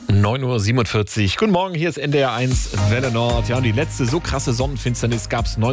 9:47 Uhr. Guten Morgen, hier ist NDR1 Welle Nord. Ja, und die letzte so krasse Sonnenfinsternis gab es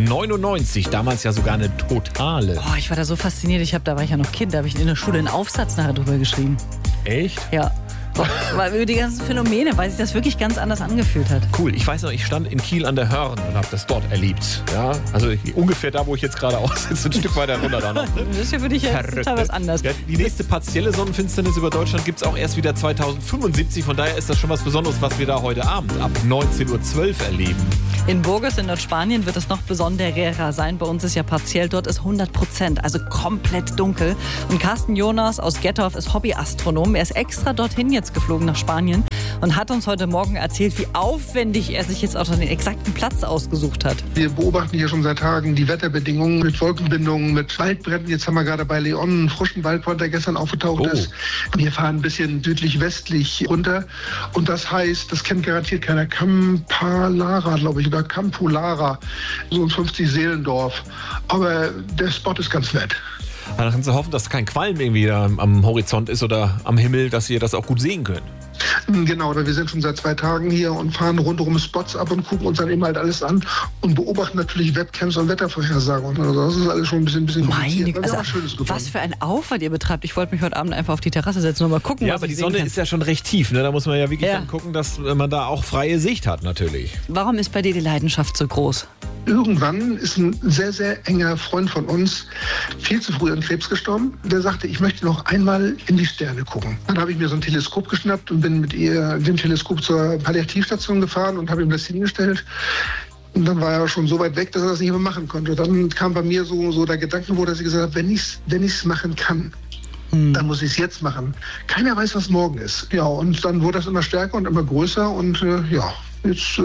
1999. Damals ja sogar eine totale. Oh, ich war da so fasziniert. Da war ich ja noch Kind. Da habe ich in der Schule einen Aufsatz nachher drüber geschrieben. Echt? Ja. Weil über die ganzen Phänomene, weil sich das wirklich ganz anders angefühlt hat. Cool. Ich weiß noch, ich stand in Kiel an der Hörn und habe das dort erlebt. Ja, also ungefähr da, wo ich jetzt gerade aussitze, ein Stück weiter runter da noch. Das ist ja für dich ja total was anderes. Ja, die nächste partielle Sonnenfinsternis über Deutschland gibt es auch erst wieder 2075. Von daher ist das schon was Besonderes, was wir da heute Abend ab 19:12 Uhr erleben. In Burgos in Nordspanien wird es noch besonderer sein. Bei uns ist ja partiell, dort ist 100%, also komplett dunkel. Und Carsten Jonas aus Gettorf ist Hobbyastronom. Er ist extra dorthin jetzt geflogen nach Spanien und hat uns heute Morgen erzählt, wie aufwendig er sich jetzt auch den exakten Platz ausgesucht hat. Wir beobachten hier schon seit Tagen die Wetterbedingungen mit Wolkenbindungen, mit Waldbränden. Jetzt haben wir gerade bei Leon einen frischen Waldbrand, der gestern aufgetaucht ist. Wir fahren ein bisschen südlich-westlich runter und das heißt, das kennt garantiert keiner, Campalara, glaube ich, oder Campolara, so ein 50-Seelendorf. Aber der Spot ist ganz nett. Dann kannst du hoffen, dass kein Qualm irgendwie da am Horizont ist oder am Himmel, dass ihr das auch gut sehen könnt. Genau, wir sind schon seit 2 Tagen hier und fahren rundherum Spots ab und gucken uns dann eben halt alles an und beobachten natürlich Webcams und Wettervorhersagen. Also das ist alles schon ein bisschen kompliziert. Also, was für ein Aufwand ihr betreibt. Ich wollte mich heute Abend einfach auf die Terrasse setzen und mal gucken, ja, was aber ich die Sonne kann. ist ja schon recht tief. Ne? Da muss man ja wirklich dann gucken, dass man da auch freie Sicht hat natürlich. Warum ist bei dir die Leidenschaft so groß? Irgendwann ist ein sehr, sehr enger Freund von uns viel zu früh an Krebs gestorben. Der sagte, ich möchte noch einmal in die Sterne gucken. Dann habe ich mir so ein Teleskop geschnappt und bin mit dem Teleskop zur Palliativstation gefahren und habe ihm das hingestellt. Und dann war er schon so weit weg, dass er das nicht mehr machen konnte. Dann kam bei mir so der Gedanke, dass ich gesagt habe, wenn ich's machen kann, dann muss ich es jetzt machen. Keiner weiß, was morgen ist. Ja, und dann wurde das immer stärker und immer größer und jetzt...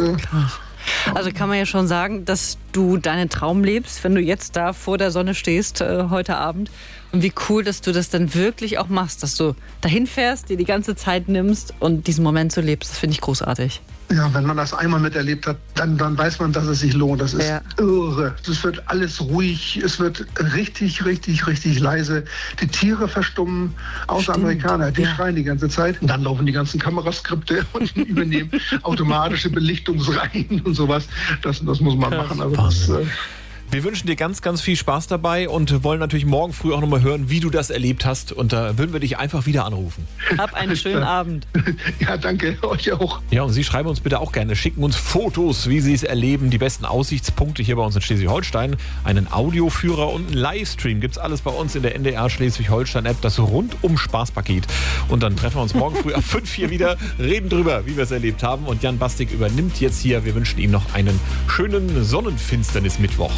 Also kann man ja schon sagen, dass du deinen Traum lebst, wenn du jetzt da vor der Sonne stehst heute Abend. Und wie cool, dass du das dann wirklich auch machst, dass du dahin fährst, dir die ganze Zeit nimmst und diesen Moment so lebst. Das finde ich großartig. Ja, wenn man das einmal miterlebt hat, dann weiß man, dass es sich lohnt. Das ist irre. Es wird alles ruhig, es wird richtig, richtig, richtig leise. Die Tiere verstummen, außer Amerikaner, die schreien die ganze Zeit. Und dann laufen die ganzen Kameraskripte und übernehmen automatische Belichtungsreihen und sowas. Das muss man machen. Also wir wünschen dir ganz, ganz viel Spaß dabei und wollen natürlich morgen früh auch nochmal hören, wie du das erlebt hast. Und da würden wir dich einfach wieder anrufen. Hab einen schönen Abend. Ja, danke. Euch auch. Ja, und Sie schreiben uns bitte auch gerne. Schicken uns Fotos, wie Sie es erleben. Die besten Aussichtspunkte hier bei uns in Schleswig-Holstein. Einen Audioführer und einen Livestream. Gibt's alles bei uns in der NDR Schleswig-Holstein-App. Das Rundum-Spaßpaket. Und dann treffen wir uns morgen früh ab 5 hier wieder. Reden drüber, wie wir es erlebt haben. Und Jan Bastik übernimmt jetzt hier. Wir wünschen ihm noch einen schönen Sonnenfinsternis-Mittwoch.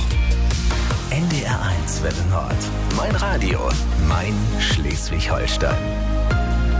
NDR1 Welle Nord. Mein Radio, mein Schleswig-Holstein.